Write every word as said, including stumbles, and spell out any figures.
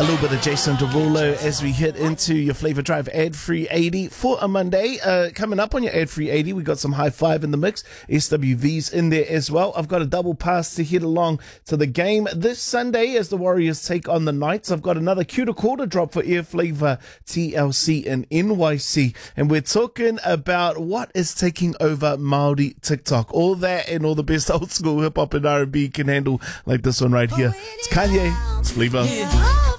A little bit of Jason Derulo as we hit into your Flavor Drive ad-free eighty for a Monday. Uh, coming up on your ad-free eighty, we got some High Five in the mix. S W V's in there as well. I've got a double pass to head along to the game this Sunday as the Warriors take on the Knights. I've got another Cuta Quarter drop for Air Flavor T L C and N Y C. And we're talking about what is taking over Māori TikTok. All that and all the best old school hip-hop and R and B can handle like this one right here. It's Kanye. It's Flavor. Yeah.